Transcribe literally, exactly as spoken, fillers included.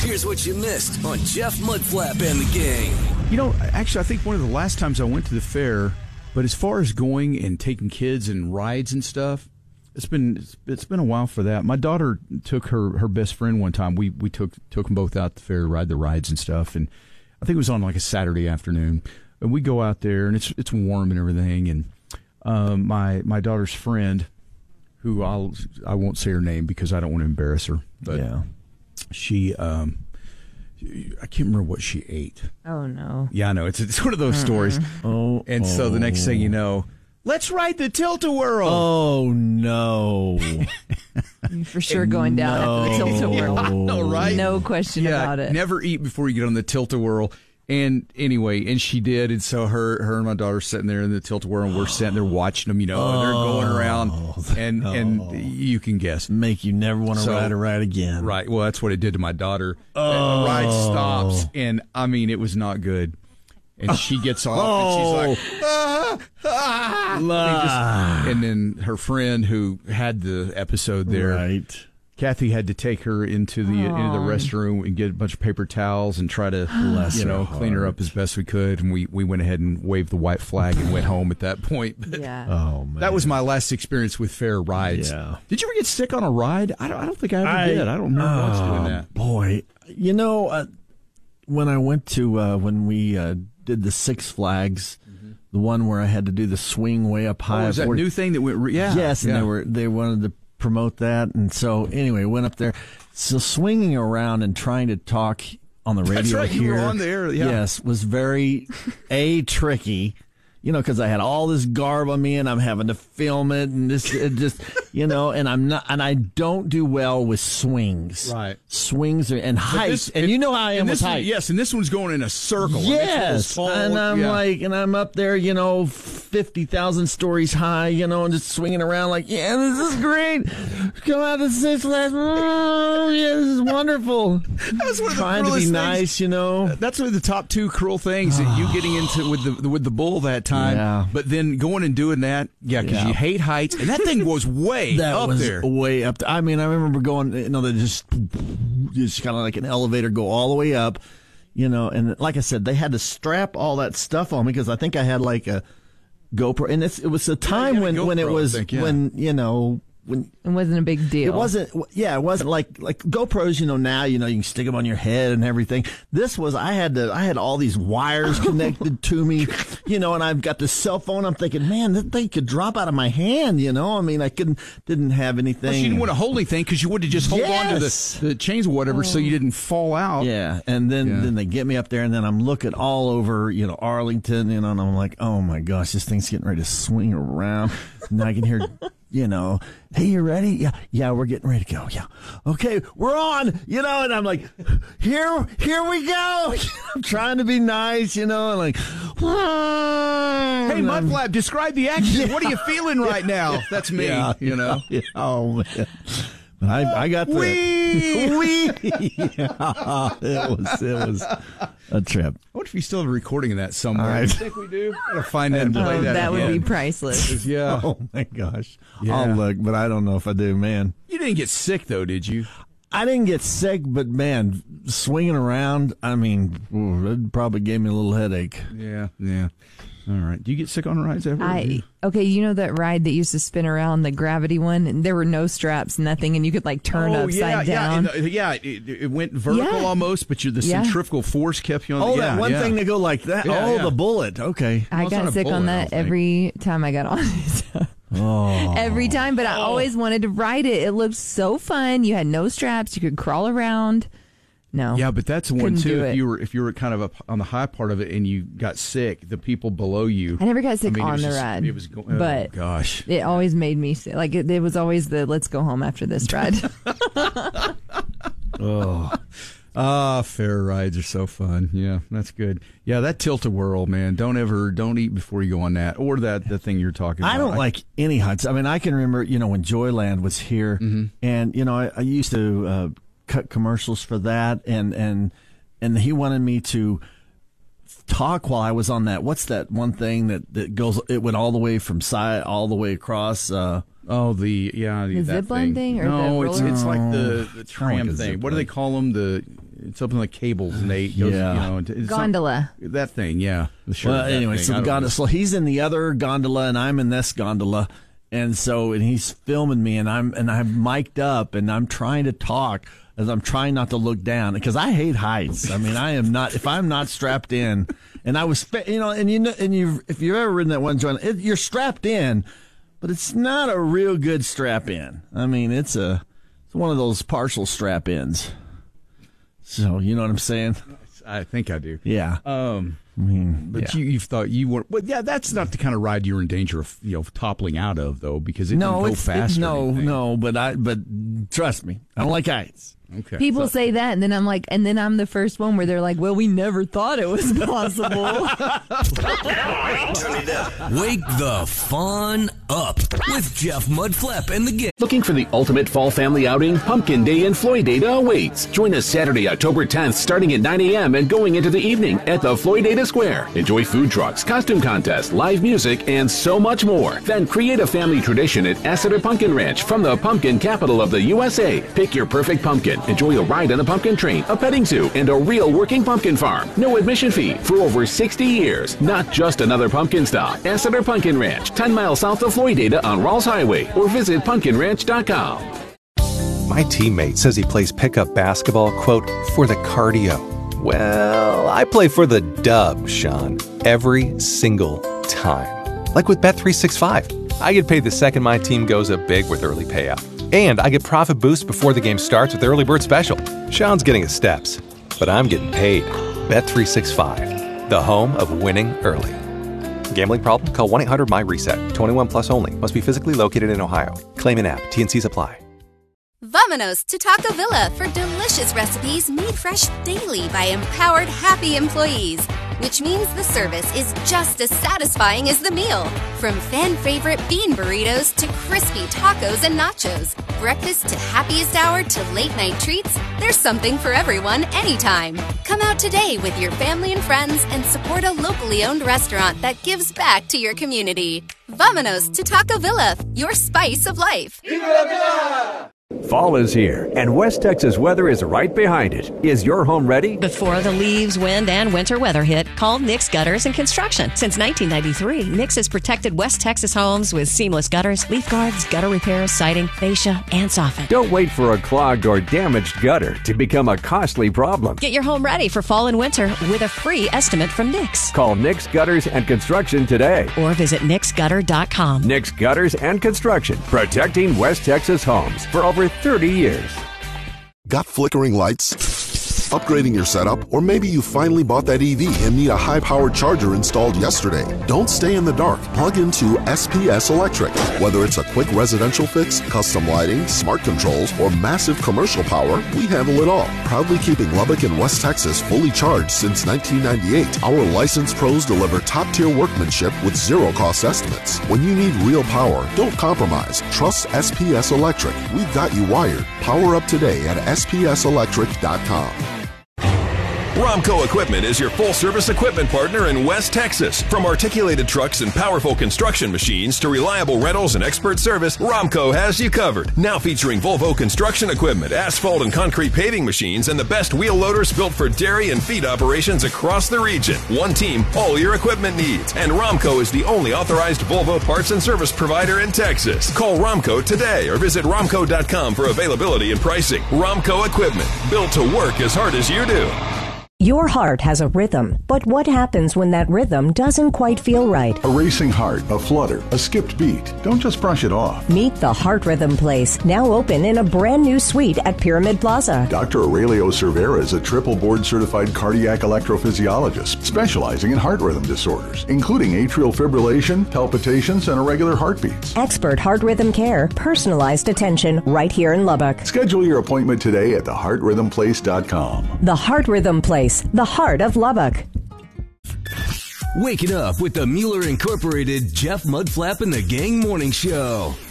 Here's what you missed on Jeff Mudflap and the Gang. You know, actually, I think one of the last times I went to the fair, but as far as going and taking kids and rides and stuff, it's been it's been a while for that. My daughter took her, her best friend one time. We we took took them both out to the fair to ride the rides and stuff, and I think it was on like a Saturday afternoon. And we go out there, and it's it's warm and everything. And um, my my daughter's friend, who I'll I won't say her name because I don't want to embarrass her, but yeah. she um, I can't remember what she ate. Oh no! Yeah, I know it's it's one of those mm-hmm. stories. Oh, and oh. so the next thing you know, let's ride the Tilt-A-Whirl. Oh no! You're for sure going down no. after the Tilt-A-Whirl. I know, right? No question yeah, about it. Never eat before you get on the Tilt-A-Whirl. And anyway, and she did, and so her, her and my daughter sitting there in the Tilt-A-Whirl, and we're sitting there watching them. You know, and they're going around, and oh. and you can guess, make you never want to so, ride a ride again. Right. Well, that's what it did to my daughter. Oh. The ride stops, and I mean, it was not good. And she gets off, oh. and she's like, ah, ah. And, just, and then her friend who had the episode there, right. Kathy had to take her into the Aww. into the restroom and get a bunch of paper towels and try to Bless you know her clean her heart. up as best we could. And we, we went ahead and waved the white flag and went home at that point. But yeah. Oh man, that was my last experience with fair rides. Yeah. Did you ever get sick on a ride? I don't. I don't think I ever I, did. I don't remember uh, once doing that. Boy, you know, uh, when I went to uh, when we uh, did the Six Flags. Mm-hmm. The one where I had to do the swing way up high. Oh, was that new thing that went? Re- yeah. Yes, and yeah. they were they wanted to promote that, and so anyway, went up there, so swinging around and trying to talk on the radio. That's right, here, you were on the air. Yeah. Yes, was very a tricky. You know, because I had all this garb on me, and I'm having to film it, and this, it just, you know, and I'm not, and I don't do well with swings. Right. Swings are, and heights, and you know how I am with height. Yes, and this one's going in a circle. Yes, and, tall, and I'm yeah. like, and I'm up there, you know, fifty thousand stories high, you know, and just swinging around like, yeah, this is great. Come out to Six Flags. Oh, yeah, this is wonderful. That's one of the Trying to be things. nice, you know. That's one of the top two cruel things that you getting into with the with the bull that time. Yeah. But then going and doing that, yeah, because Yeah. you hate heights, and that thing was way That up was there. way up there. I mean, I remember going, you know, they just, just kind of like an elevator go all the way up, you know, and like I said, they had to strap all that stuff on me because I think I had like a GoPro, and it's, it was a time you had when, a when it GoPro, was, I think, yeah. when, you know, when It wasn't a big deal. it wasn't, yeah, it wasn't like, like GoPros, you know, now, you know, you can stick them on your head and everything. This was, I had to, I had all these wires connected to me, you know, and I've got the cell phone. I'm thinking, man, that thing could drop out of my hand, you know? I mean, I couldn't, didn't have anything. Plus, you didn't want to hold anything because you would have just hold on to Yes. the, the chains or whatever so you didn't fall out. Yeah, and then, Yeah. then they get me up there, and then I'm looking all over, you know, Arlington, you know, and I'm like, oh my gosh, this thing's getting ready to swing around. And I can hear, you know, hey, you ready? Yeah, yeah, we're getting ready to go. Yeah, okay, we're on, you know, and I'm like, here, here we go. I'm trying to be nice, you know, and like, Hey, Mudflap, describe the action. Yeah. What are you feeling right now? That's me, yeah, you know. Yeah, oh man. But I, I got the Wee! wee. Yeah, it was it was a trip. I wonder if you still have a recording of that somewhere. I- I think we do. Gotta find that and play Oh, that that would again. be priceless. Yeah. Oh my gosh, Yeah. I'll look, but I don't know if I do, man. You didn't get sick, though, did you? I didn't get sick, but man, swinging around, I mean, ooh, it probably gave me a little headache. Yeah, yeah. All right. Do you get sick on rides ever? I okay, you know that ride that used to spin around, the gravity one, and there were no straps, nothing, and you could like turn oh, upside yeah, down. Yeah, and, uh, yeah it, it went vertical Yeah. almost, but you, the Yeah. centrifugal force kept you on. Oh, the, that yeah, one yeah. thing to go like that. Yeah, oh, yeah. the bullet. Okay. I Well, it's not got a sick bullet, on I that don't think. every time I got on it. Oh. Every time, but I always wanted to ride it. It looked so fun. You had no straps. You could crawl around. No. Yeah, but that's the one Couldn't too. do If it. you were if you were kind of up on the high part of it and you got sick, the people below you. I never got sick I mean, it on was the just- ride. It was go- oh, but gosh. it always made me sick. Like it, it was always the let's go home after this ride. Oh. Ah, fair rides are so fun. Yeah, that's good. Yeah, that Tilt-A-Whirl, man. Don't ever, don't eat before you go on that. Or that, the thing you're talking about. I don't like any heights. I mean, I can remember, you know, when Joyland was here, Mm-hmm. and you know, I, I used to uh, cut commercials for that, and and and he wanted me to talk while I was on that. What's that one thing that, that goes? It went all the way from side all the way across. Uh, Oh, the, yeah. The that zip line thing or no, the it's roller- it's like the, the Kinda tram like a thing. zip What do they line. call them? The It's something like cables, Nate. Goes, Yeah. You know, it's Gondola. Some, that thing, yeah. Sure, Well, that anyway, thing. so I the don't gondola. So he's in the other gondola, and I'm in this gondola, and so and he's filming me, and I'm and I'm mic'd up, and I'm trying to talk as I'm trying not to look down because I hate heights. I mean, I am not if I'm not strapped in, and I was, you know, and you know, and you if you've ever ridden that one joint, it, you're strapped in, but it's not a real good strap in. I mean, it's a it's one of those partial strap ins. So you know what I'm saying? I think I do. Yeah. Um, I mean, but yeah. you, you've thought you weren't. But yeah, that's not the kind of ride you're in danger of, you know, toppling out of, though, because it no, didn't go it's, fast. it, or no, anything. no. But I, but trust me, I don't like heights. Okay. People say that, and then I'm like, and then I'm the first one where they're like, well, we never thought it was possible. Wake the fun up with Jeff Mudflap and the gang. Looking for the ultimate fall family outing? Pumpkin Day in Floydada awaits. Join us Saturday, October tenth, starting at nine a.m. and going into the evening at the Floydada Square. Enjoy food trucks, costume contests, live music, and so much more. Then create a family tradition at Asseter Pumpkin Ranch from the pumpkin capital of the U S A. Pick your perfect pumpkin. Enjoy a ride on a pumpkin train, a petting zoo, and a real working pumpkin farm. No admission fee for over sixty years. Not just another pumpkin stop. Asseter Pumpkin Ranch, ten miles south of Floydada on Rawls Highway, or visit pumpkin ranch dot com. My teammate says he plays pickup basketball, quote, for the cardio. Well, I play for the dub, Sean, every single time. Like with Bet three sixty-five. I get paid the second my team goes up big with early payout. And I get profit boosts before the game starts with Early Bird Special. Sean's getting his steps, but I'm getting paid. Bet three sixty-five, the home of winning early. Gambling problem? Call one eight hundred my reset. twenty-one plus only. Must be physically located in Ohio. Claim in app. T N Cs apply. Vamonos to Taco Villa for delicious recipes made fresh daily by empowered, happy employees. Which means the service is just as satisfying as the meal. From fan-favorite bean burritos to crispy tacos and nachos. Breakfast to happiest hour to late-night treats, there's something for everyone anytime. Come out today with your family and friends and support a locally owned restaurant that gives back to your community. Vamonos to Taco Villa, your spice of life. Fall is here, and West Texas weather is right behind it. Is your home ready? Before the leaves, wind, and winter weather hit, call Nix Gutters and Construction. Since nineteen ninety-three, Nix has protected West Texas homes with seamless gutters, leaf guards, gutter repairs, siding, fascia, and soffit. Don't wait for a clogged or damaged gutter to become a costly problem. Get your home ready for fall and winter with a free estimate from Nix. Call Nix Gutters and Construction today. Or visit nix gutter dot com. Nix Gutters and Construction, protecting West Texas homes for over thirty years. Got flickering lights? Upgrading your setup? Or maybe you finally bought that E V and need a high-powered charger installed yesterday. Don't stay in the dark. Plug into S P S Electric. Whether it's a quick residential fix, custom lighting, smart controls, or massive commercial power, we handle it all. Proudly keeping Lubbock and West Texas fully charged since nineteen ninety-eight, our licensed pros deliver top-tier workmanship with zero-cost estimates. When you need real power, don't compromise. Trust S P S Electric. We've got you wired. Power up today at S P S electric dot com. Romco Equipment is your full-service equipment partner in West Texas. From articulated trucks and powerful construction machines to reliable rentals and expert service, Romco has you covered. Now featuring Volvo construction equipment, asphalt and concrete paving machines, and the best wheel loaders built for dairy and feed operations across the region. One team, all your equipment needs. And Romco is the only authorized Volvo parts and service provider in Texas. Call Romco today or visit romco dot com for availability and pricing. Romco Equipment, built to work as hard as you do. Your heart has a rhythm, but what happens when that rhythm doesn't quite feel right? A racing heart, a flutter, a skipped beat. Don't just brush it off. Meet the Heart Rhythm Place, now open in a brand new suite at Pyramid Plaza. Doctor Aurelio Cervera is a triple board certified cardiac electrophysiologist specializing in heart rhythm disorders, including atrial fibrillation, palpitations, and irregular heartbeats. Expert heart rhythm care, personalized attention right here in Lubbock. Schedule your appointment today at the heart rhythm place dot com. The Heart Rhythm Place, the heart of Lubbock. Waking up with the Mueller Incorporated Jeff Mudflap and the Gang Morning Show.